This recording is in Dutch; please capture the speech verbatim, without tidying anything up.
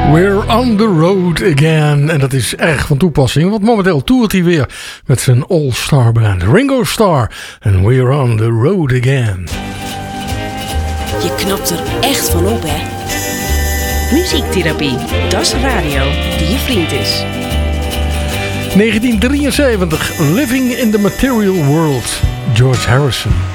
We're on the road again. En dat is erg van toepassing, want momenteel toert hij weer met zijn all-star band Ringo Starr. En we're on the road again. Je knapt er echt van op, hè? Muziektherapie, dat is radio die je vriend is. negentien drieënzeventig, Living in the Material World, George Harrison.